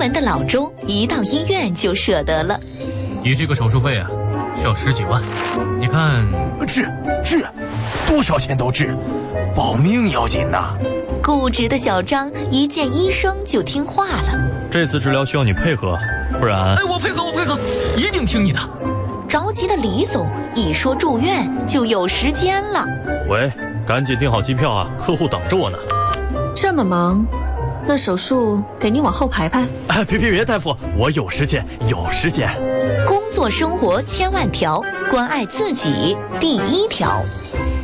门的老周一到医院就舍得了。 你这个手术费啊，需要10几万，你看…… 治，多少钱都治，保命要紧呐。 固执的小张一见医生就听话了。 这次治疗需要你配合，不然…… 哎，我配合，一定听你的。 着急的李总一说住院就有时间了。 喂，赶紧订好机票啊，客户等着我呢。 这么忙，那手术给你往后排排。 哎，别，大夫，我有时间。 工作生活千万条，关爱自己第一条。